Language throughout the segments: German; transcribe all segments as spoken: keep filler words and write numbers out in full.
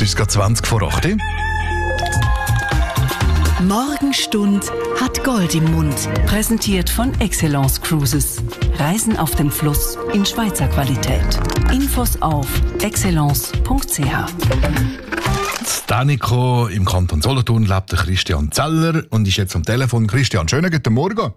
Jetzt ist es gerade zwanzig vor acht. Morgenstund hat Gold im Mund. Präsentiert von Excellence Cruises. Reisen auf dem Fluss in Schweizer Qualität. Infos auf excellence punkt c h. In Danico im Kanton Solothurn lebt der Christian Zeller und ist jetzt am Telefon. Christian, schönen guten Morgen.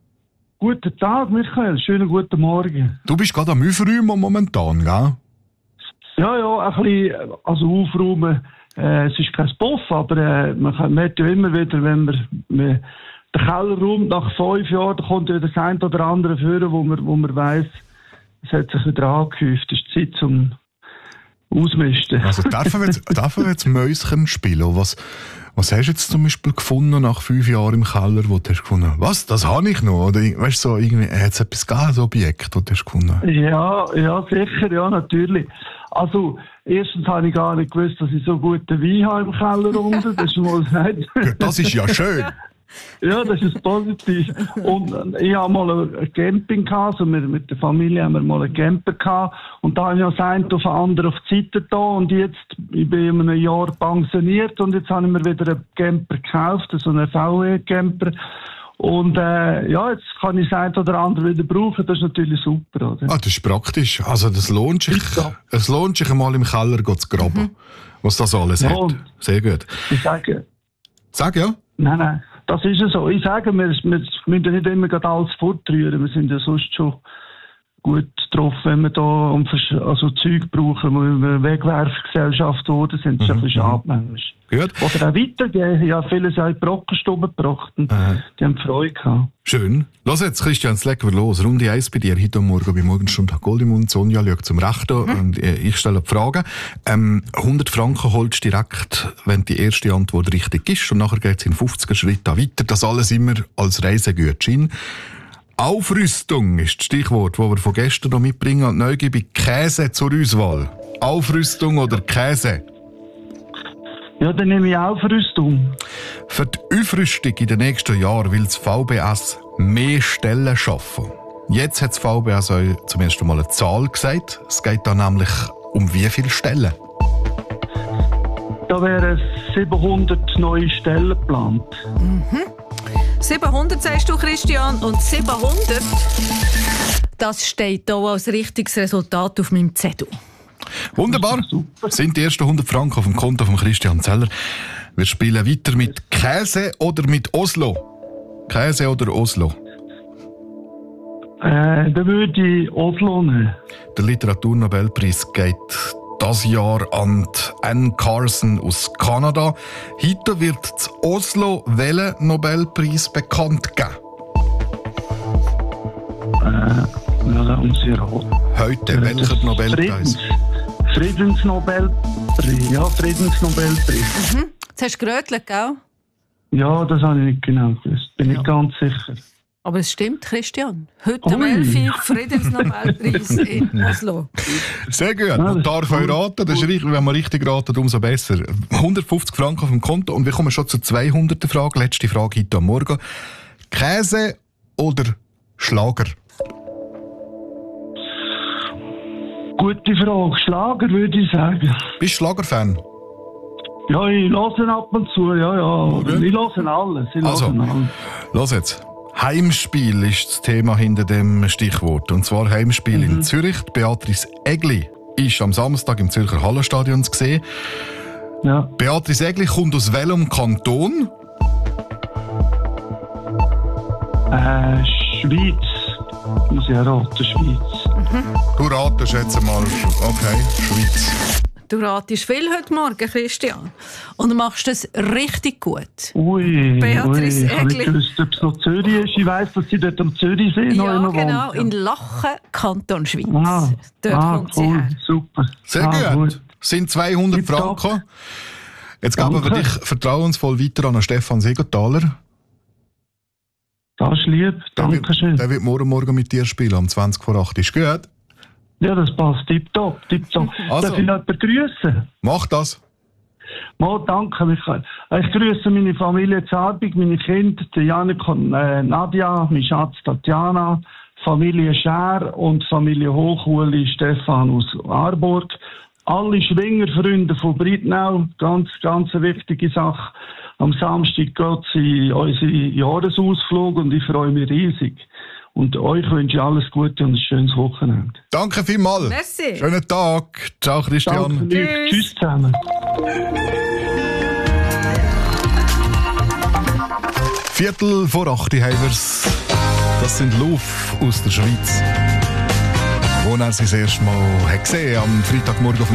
Guten Tag, Michael. Schönen guten Morgen. Du bist gerade am Aufräumen momentan, gell? Ja, ja, ein bisschen, also aufräumen. Äh, es ist kein Puff, aber äh, man kann merkt ja immer wieder, wenn man, man den Keller räumt nach fünf Jahren, da kommt ja das ein oder andere führen, wo man, wo man weiss, es hat sich wieder angehäuft. Es ist Zeit zum Ausmisten. Also dürfen wir jetzt, dürfen wir jetzt Mäuschen spielen? Was, was hast du jetzt zum Beispiel gefunden nach fünf Jahren im Keller, wo du hast gefunden, was, das habe ich noch? Oder weißt du, so irgendwie, hat es etwas gegeben, ein Objekt, das du hast gefunden? Ja, ja, sicher, ja, natürlich. Also, erstens habe ich gar nicht gewusst, dass ich so guten Wein habe im Keller unten. Das ist mal gesagt. Das ist ja schön. Ja, das ist positiv. Und ich habe mal ein Camping gehabt, also wir, mit der Familie haben wir mal einen Camper gehabt. Und da habe ich ja das eine auf den anderen auf die Seite da. Und jetzt, ich bin in einem Jahr pensioniert und jetzt habe ich mir wieder einen Camper gekauft, so einen V W-Camper. Und äh, ja, jetzt kann ich das eine oder andere wieder brauchen, das ist natürlich super, oder? Ah, das ist praktisch. Also das lohnt sich, es lohnt sich einmal im Keller zu graben, mhm. was das alles ja, hat. Sehr gut. Ich sage... Sag ja? Nein, nein, das ist ja so. Ich sage, wir, wir müssen ja nicht immer gerade alles fortrühren, wir sind ja sonst schon gut drauf, wenn wir da um, also Zeug brauchen, wo wir eine Wegwerfgesellschaft wurden, sind das mhm. ein bisschen schade manchmal. Gut. Oder auch weitergehen. Ja, viele haben in die Brockenstube gebracht und äh. die haben Freude gehabt. Schön. Lass jetzt, Christian, jetzt legen wir los. Runde eins bei dir heute Morgen bei Morgenstund Gold im Mund. Sonja schaut zum Rechten mhm. und ich stelle die Frage. Ähm, hundert Franken holst du direkt, wenn die erste Antwort richtig ist und nachher geht es in fünfziger Schritte weiter. Das alles immer als Reisegutschein. Aufrüstung ist das Stichwort, das wir von gestern noch mitbringen. Und neu gebe ich Käse zur Auswahl. Aufrüstung oder Käse? Ja, dann nehme ich Aufrüstung. Für die Aufrüstung in den nächsten Jahren will das V B S mehr Stellen schaffen. Jetzt hat das V B S euch zum ersten Mal eine Zahl gesagt. Es geht da nämlich um wie viele Stellen? Da wären siebenhundert neue Stellen geplant. Mhm. siebenhundert sagst du, Christian, und siebenhundert, das steht hier als richtiges Resultat auf meinem Zettel. Wunderbar. Das sind die ersten hundert Franken auf dem Konto von Christian Zeller. Wir spielen weiter mit Käse oder mit Oslo. Käse oder Oslo? Äh, dann würde ich Oslo nehmen. Der Literaturnobelpreis geht das Jahr an Anne Carson aus Kanada. Heute wird das Oslo welchen Nobelpreis bekannt geben? Äh, ja, um sie raten. Heute, welcher Nobelpreis? Friedens, Friedensnobelpreis. Ja, Friedensnobelpreis. Mhm. Jetzt hast du gerötelt, gell? Ja, das habe ich nicht genau gewusst. Bin ja. nicht ganz sicher. Aber es stimmt, Christian. Heute um elf Uhr Friedensnobelpreis in Oslo. Sehr gut. Man darf euch raten. Das ist richtig, wenn man richtig raten, umso besser. hundertfünfzig Franken auf dem Konto. Und wir kommen schon zur zweihunderten Frage. Letzte Frage heute am Morgen. Käse oder Schlager? Gute Frage. Schlager würde ich sagen. Bist du Schlagerfan? Ja, ich höre ab und zu. Ja, ja. Okay. Ich höre alles. Ich also, alles. Los jetzt. Heimspiel ist das Thema hinter dem Stichwort. Und zwar Heimspiel mhm. in Zürich. Beatrice Egli ist am Samstag im Zürcher Hallenstadion zu sehen. Ja. Beatrice Egli kommt aus welchem Kanton? Äh, Schweiz. Muss ich raten, Schweiz. Mhm. Du ratest jetzt mal. Okay, Schweiz. Du ratest viel heute Morgen, Christian. Und du machst das richtig gut. Ui, Beatrice ui. Ich habe Egli. nicht gewusst, ob es noch Zürich ist. Ich weiss, dass sie dort am Zürichsee ja, noch genau, wohnt. in Lachen, Kanton Schweiz. Ah, dort ah, kommt cool, sie her. Super. Sehr ah, gut. gut. Sind zweihundert Franken. Jetzt geben wir dich vertrauensvoll weiter an Stefan Siegenthaler. Das ist lieb, danke schön. Der wird morgen Morgen mit dir spielen, um zwanzig vor acht. Ist gut? Ja, das passt. Tipptopp, tipptopp. Also. Darf ich noch jemanden grüßen? Mach das. Mal, danke, Michael. Ich grüße meine Familie Zarbig, meine Kinder, die Janik und äh, Nadja, mein Schatz Tatjana, Familie Schär und Familie Hochuli Stefan aus Aarburg. alle Schwingerfreunde von Breitnau, ganz, ganz eine wichtige Sache. Am Samstag geht es in unseren Jahresausflug und ich freue mich riesig. Und euch wünsche ich alles Gute und ein schönes Wochenende. Danke vielmals. Merci. Schönen Tag. Ciao, Christian. Danke, Tschüss. Tschüss zusammen. Viertel vor acht haben wir's. Das sind Luf aus der Schweiz. Wo er sie das erste Mal hat gesehen am Freitagmorgen auf